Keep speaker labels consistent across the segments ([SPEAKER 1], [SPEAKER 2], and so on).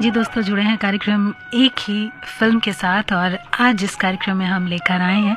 [SPEAKER 1] जी दोस्तों, जुड़े हैं कार्यक्रम एक ही फिल्म के साथ और आज इस कार्यक्रम में हम लेकर आए हैं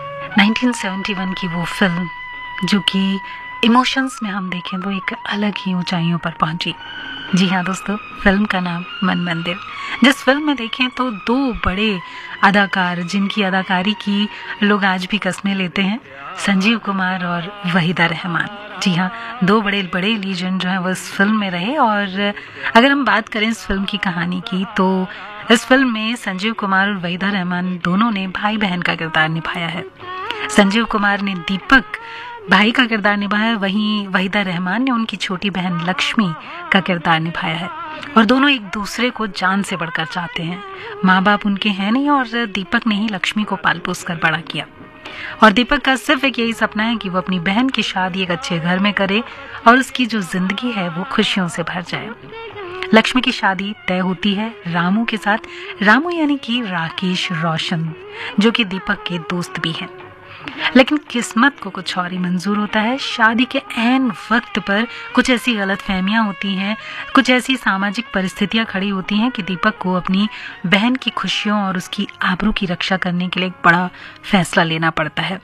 [SPEAKER 1] 1971 की वो फिल्म जो कि इमोशंस में हम देखें तो एक अलग ही ऊंचाइयों पर पहुंची। जी हाँ दोस्तों, फिल्म का नाम मन मंदिर। जिस फिल्म में देखें तो दो बड़े अदाकार जिनकी अदाकारी की लोग आज भी कस्में लेते हैं, संजीव कुमार और वहीदा रहमान। जी हाँ, दो बड़े बड़े लीजेंड जो हैं वो इस फिल्म में रहे। और अगर हम बात करें इस फिल्म की कहानी की तो इस फिल्म में संजीव कुमार और वहीदा रहमान दोनों ने भाई बहन का किरदार निभाया है। संजीव कुमार ने दीपक भाई का किरदार निभाया, वहीं वहीदा रहमान ने उनकी छोटी बहन लक्ष्मी का किरदार निभाया है। और दोनों एक दूसरे को जान से बढ़कर चाहते हैं। माँ बाप उनके हैं नहीं और दीपक ने ही लक्ष्मी को पाल पोस कर बड़ा किया। और दीपक का सिर्फ एक यही सपना है कि वो अपनी बहन की शादी एक अच्छे घर में करे और उसकी जो जिंदगी है वो खुशियों से भर जाए। लक्ष्मी की शादी तय होती है रामू के साथ। रामू यानी कि राकेश रोशन, जो कि दीपक के दोस्त भी हैं। लेकिन किस्मत को कुछ और ही मंजूर होता है। शादी के ऐन वक्त पर कुछ ऐसी गलतफहमियां होती हैं, कुछ ऐसी सामाजिक परिस्थितियां खड़ी होती हैं कि दीपक को अपनी बहन की खुशियों और उसकी आबरू की रक्षा करने के लिए एक बड़ा फैसला लेना पड़ता है।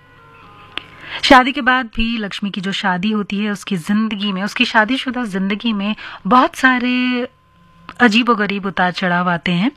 [SPEAKER 1] शादी के बाद भी लक्ष्मी की जो शादी होती है उसकी जिंदगी में, उसकी शादीशुदा जिंदगी में बहुत सारे अजीबोगरीब उतार चढ़ाव आते हैं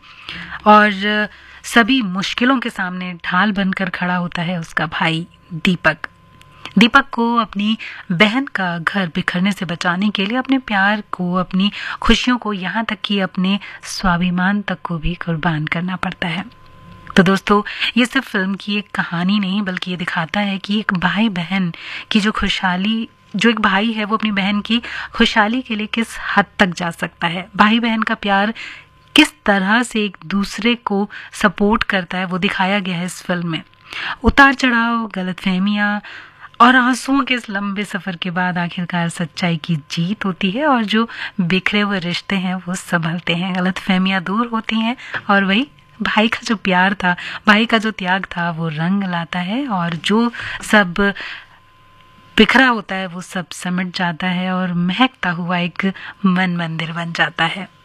[SPEAKER 1] और सभी मुश्किलों के सामने ढाल बनकर खड़ा होता है उसका भाई दीपक। दीपक को अपनी बहन का घर बिखरने से बचाने के लिए अपने प्यार को, अपनी खुशियों को, यहाँ तक कि अपने स्वाभिमान तक को भी कुर्बान करना पड़ता है। तो दोस्तों, ये सिर्फ फिल्म की एक कहानी नहीं बल्कि ये दिखाता है कि एक भाई बहन की जो खुशहाली, जो एक भाई है वो अपनी बहन की खुशहाली के लिए किस हद तक जा सकता है। भाई बहन का प्यार किस तरह से एक दूसरे को सपोर्ट करता है वो दिखाया गया है इस फिल्म में। उतार चढ़ाव, गलतफहमियां और आंसुओं के इस लंबे सफर के बाद आखिरकार सच्चाई की जीत होती है और जो बिखरे हुए रिश्ते हैं वो संभलते हैं, गलतफहमियां दूर होती हैं और वही भाई का जो प्यार था, भाई का जो त्याग था वो रंग लाता है और जो सब बिखरा होता है वो सब सिमट जाता है और महकता हुआ एक मन मंदिर बन जाता है।